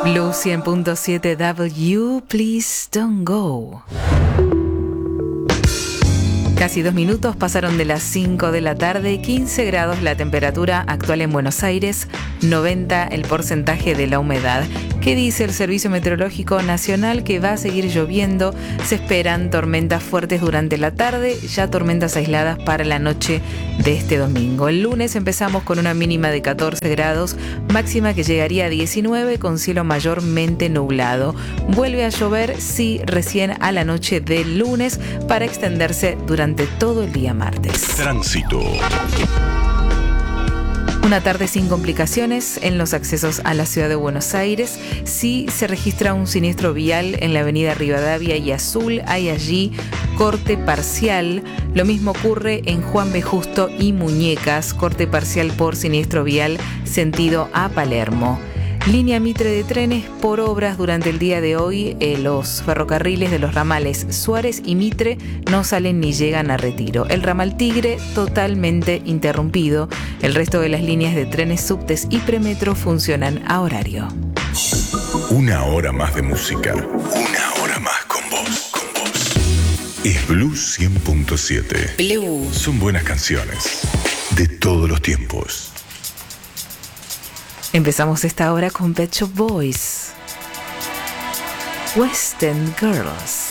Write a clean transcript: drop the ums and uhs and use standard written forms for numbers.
Blue 100.7 W, please don't go. Casi 2 minutos pasaron de las 5 de la tarde, 15 grados la temperatura actual en Buenos Aires, 90 el porcentaje de la humedad. ¿Qué dice el Servicio Meteorológico Nacional? Que va a seguir lloviendo, se esperan tormentas fuertes durante la tarde, ya tormentas aisladas para la noche de este domingo. El lunes empezamos con una mínima de 14 grados, máxima que llegaría a 19 con cielo mayormente nublado. Vuelve a llover, sí, recién a la noche del lunes para extenderse durante todo el día martes. Tránsito. Una tarde sin complicaciones en los accesos a la ciudad de Buenos Aires. Sí se registra un siniestro vial en la avenida Rivadavia y Azul. Hay allí corte parcial. Lo mismo ocurre en Juan B. Justo y Muñecas. Corte parcial por siniestro vial sentido a Palermo. Línea Mitre de trenes por obras durante el día de hoy. Los ferrocarriles de los ramales Suárez y Mitre no salen ni llegan a Retiro. El ramal Tigre totalmente interrumpido. El resto de las líneas de trenes, subtes y premetro funcionan a horario. Una hora más de música. Una hora más con vos. Es Blue 100.7. Blue. Son buenas canciones de todos los tiempos. Empezamos esta hora con Pet Shop Boys. West End Girls.